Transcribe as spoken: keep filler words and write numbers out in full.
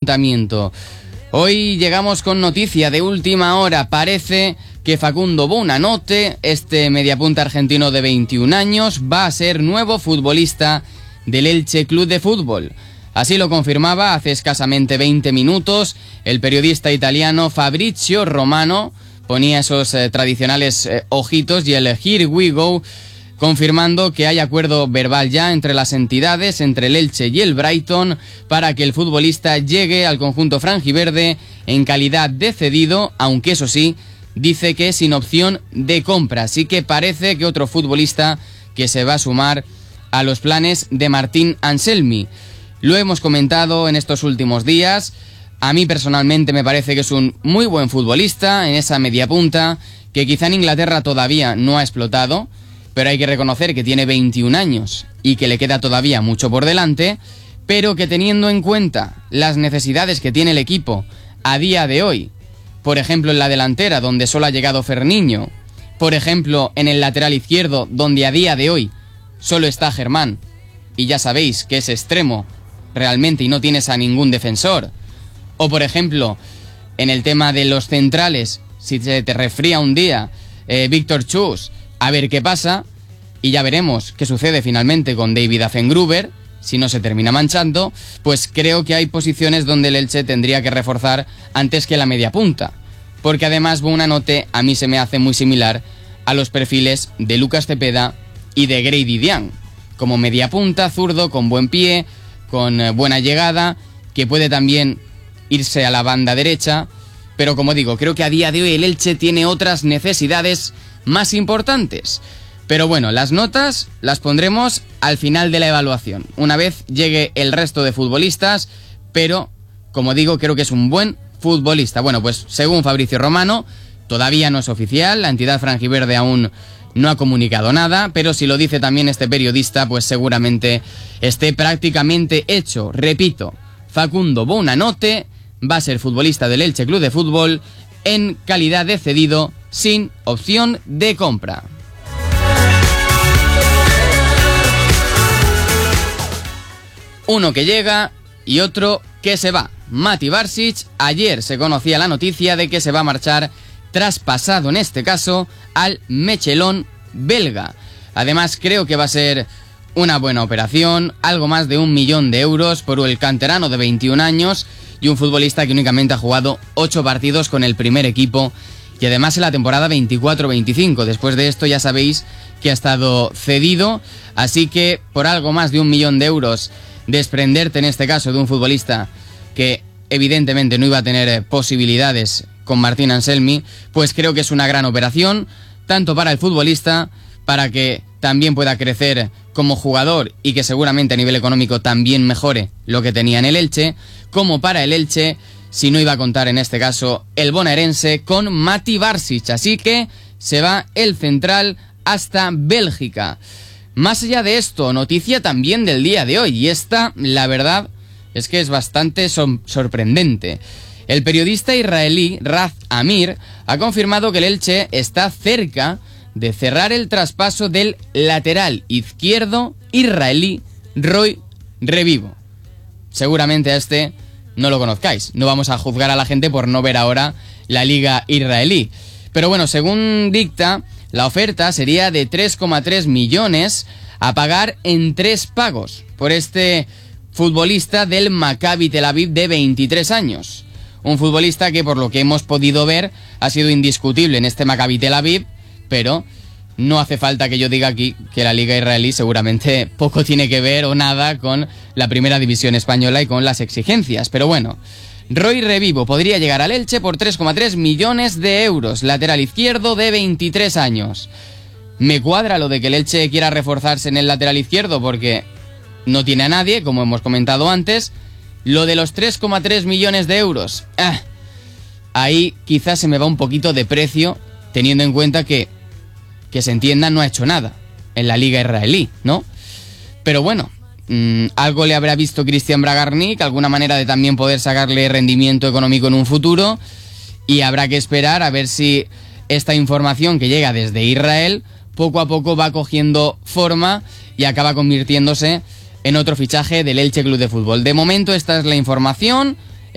ayuntamiento. Hoy llegamos con noticia de última hora. Parece que Facundo Buonanotte, este mediapunta argentino de veintiún años, va a ser nuevo futbolista del Elche Club de Fútbol. Así lo confirmaba hace escasamente veinte minutos el periodista italiano Fabrizio Romano. Ponía esos eh, tradicionales eh, ojitos y el Here we go, confirmando que hay acuerdo verbal ya entre las entidades, entre el Elche y el Brighton, para que el futbolista llegue al conjunto franjiverde en calidad de cedido, aunque eso sí, dice que sin opción de compra. Así que parece que otro futbolista que se va a sumar a los planes de Martín Anselmi. Lo hemos comentado en estos últimos días. A mí personalmente me parece que es un muy buen futbolista en esa media punta, que quizá en Inglaterra todavía no ha explotado, pero hay que reconocer que tiene veintiún años y que le queda todavía mucho por delante, pero que teniendo en cuenta las necesidades que tiene el equipo a día de hoy, por ejemplo en la delantera donde solo ha llegado Ferniño, por ejemplo en el lateral izquierdo donde a día de hoy solo está Germán, y ya sabéis que es extremo realmente y no tienes a ningún defensor, o por ejemplo en el tema de los centrales, si se te resfría un día eh, Víctor Chus, a ver qué pasa, y ya veremos qué sucede finalmente con David Affengruber, si no se termina manchando, pues creo que hay posiciones donde el Elche tendría que reforzar antes que la media punta, porque además Buonanotte a mí se me hace muy similar a los perfiles de Lucas Cepeda y de Grady Diagne, como media punta, zurdo, con buen pie, con eh, buena llegada, que puede también irse a la banda derecha, pero como digo, creo que a día de hoy el Elche tiene otras necesidades más importantes. Pero bueno, las notas las pondremos al final de la evaluación, una vez llegue el resto de futbolistas, pero como digo, creo que es un buen futbolista. Bueno, pues según Fabrizio Romano, todavía no es oficial, la entidad franjiverde aún no ha comunicado nada, pero si lo dice también este periodista, pues seguramente esté prácticamente hecho. Repito, Facundo Buonanotte va a ser futbolista del Elche Club de Fútbol en calidad de cedido sin opción de compra. Uno que llega y otro que se va. Mati Barsic, ayer se conocía la noticia de que se va a marchar traspasado en este caso al Mechelón belga. Además creo que va a ser una buena operación, algo más de un millón de euros por el canterano de veintiún años y un futbolista que únicamente ha jugado ocho partidos con el primer equipo y además en la temporada veinticuatro veinticinco. Después de esto ya sabéis que ha estado cedido, así que por algo más de un millón de euros desprenderte en este caso de un futbolista que evidentemente no iba a tener posibilidades con Martín Anselmi, pues creo que es una gran operación, tanto para el futbolista, para que también pueda crecer como jugador y que seguramente a nivel económico también mejore lo que tenía en el Elche, como para el Elche, si no iba a contar en este caso el bonaerense con Mati Barsic, así que se va el central hasta Bélgica. Más allá de esto, noticia también del día de hoy, y esta, la verdad, es que es bastante so- sorprendente. El periodista israelí Raz Amir ha confirmado que el Elche está cerca de cerrar el traspaso del lateral izquierdo israelí Roy Revivo. Seguramente a este no lo conozcáis, no vamos a juzgar a la gente por no ver ahora la liga israelí. Pero bueno, según dicta, la oferta sería de tres coma tres millones a pagar en tres pagos por este futbolista del Maccabi Tel Aviv de veintitrés años. Un futbolista que por lo que hemos podido ver ha sido indiscutible en este Maccabi Tel Aviv, pero no hace falta que yo diga aquí que la liga israelí seguramente poco tiene que ver o nada con la primera división española y con las exigencias. Pero bueno, Roy Revivo podría llegar al Elche por tres coma tres millones de euros, lateral izquierdo de veintitrés años. Me cuadra lo de que el Elche quiera reforzarse en el lateral izquierdo porque no tiene a nadie, como hemos comentado antes. Lo de los tres coma tres millones de euros, ah, ahí quizás se me va un poquito de precio, teniendo en cuenta que, que se entienda, no ha hecho nada en la liga israelí, ¿no? Pero bueno, mmm, algo le habrá visto Cristian Bragarnik, alguna manera de también poder sacarle rendimiento económico en un futuro, y habrá que esperar a ver si esta información que llega desde Israel poco a poco va cogiendo forma y acaba convirtiéndose en otro fichaje del Elche Club de Fútbol. De momento esta es la información,